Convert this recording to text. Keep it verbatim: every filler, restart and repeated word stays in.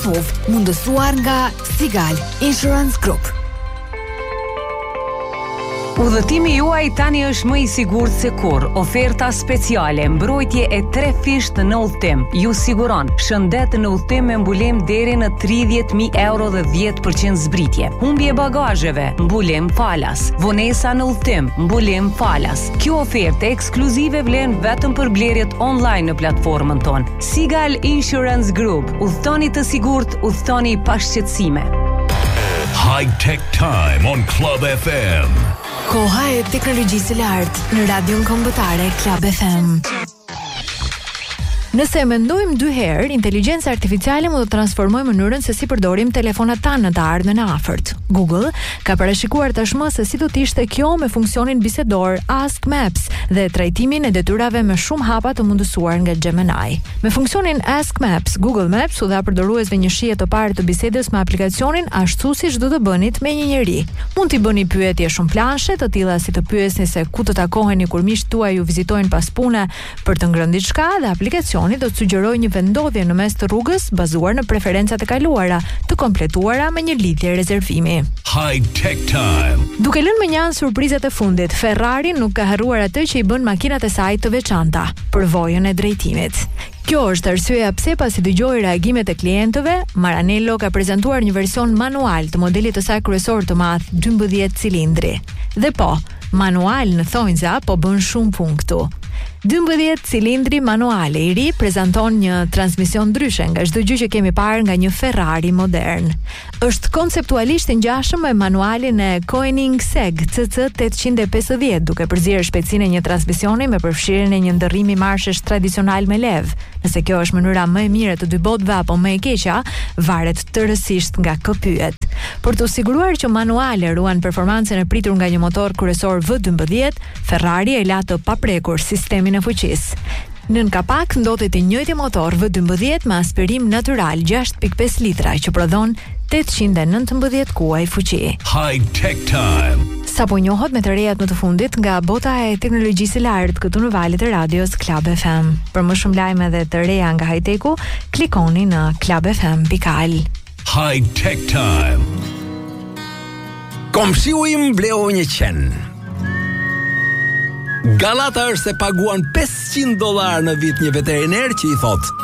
S U V, mundësuar nga Sigal Insurance Group. Udhëtimi juaj tani është më i sigurt se kur. Oferta speciale, mbrojtje e tre fisht në udhëtim. Ju siguron shëndet në udhëtim me mbulem deri në tridhjetë mijë euro dhe dhjetë përqind zbritje. Humbje bagazheve, mbulem falas. Vonesa në udhëtim, mbulem falas. Kjo ofertë ekskluzive vlen vetëm për blerjet online në platformën tonë. Sigal Insurance Group. Udhëtoni të sigurt, udhëtoni pa shqetësime. High Tech Time on Club F M. Koha e teknologjisë së lartë në radion kombëtare Club F M. Nëse mendojmë dy herë, inteligjenca artificiale mund të transformojë mënyrën se si përdorim telefonat tanë në të ardhmen e afërt. Google ka parashikuar tashmë se si do të ishte kjo me funksionin bisedor Ask Maps dhe trajtimin e detyrave me shumë hapa të mundësuar nga Gemini. Me funksionin Ask Maps, Google Maps u dha përdoruesve një shije të parë të bisedës me aplikacionin ashtu siç do të bënit me një njeri. Mund t'i bëni pyetje shumë planshe, të tilla si të pyesni se ku të takoheni kur miqtë tuaj ju vizitojnë pas pune për të ngrënë diçka, dhe aplikacioni do të sugjerojë një vendodhje në mes të rrugës bazuar në preferencat e kaluara, të kompletuara me një lidhje rezervimi. High Tech Time. Duke lënë me një anë surprizat e fundit, Ferrari nuk ka harruar atë që i bën makinat e saj të veçanta, përvojën e drejtimit. Kjo është arsyeja pse pasi dëgjoi reagimet e klientëve, Maranello ka prezantuar një version manual të modelit të saj kryesor të madh dymbëdhjetë cilindri. Dhe po, manual në thonjza, po bën shumë punë këtu. dymbëdhjetë cilindri manuale i ri prezanton një transmision ndryshe nga çdo gjë që kemi parë nga një Ferrari modern. Është konceptualisht i ngjashëm me manualin e Koenigsegg C C tetëqind e pesëdhjetë, duke përzier shpejtësinë e një transmisioni me përfshirjen e një ndërrimi marshesh tradicional me lev. Nëse kjo është mënyra më e mirë të dy botëve apo më e keqja, varet tërësisht nga kë pyet. Për të siguruar që manuale ruan performancën e pritur nga një motor kryesor V dymbëdhjetë, Ferrari e la të paprekur sistemin e fuqisë. Nën kapak ndodhet i njëjti motor V dymbëdhjetë me aspirim natyral gjashtë pikë pesë litra që prodhon tetëqind e nëntëmbëdhjetë kuaj fuqi. High Tech Time. Sapo njohët me të rejat më të fundit nga bota e teknologjisë së lartë këtu në valët e radios Club F M. Për më shumë lajme dhe të reja nga high-techu, klikoni në club f m dot al. High Tech Time. Komshiu im bleu një qen. Galata është se paguan pesëqind dollar në vit një veteriner që i thot: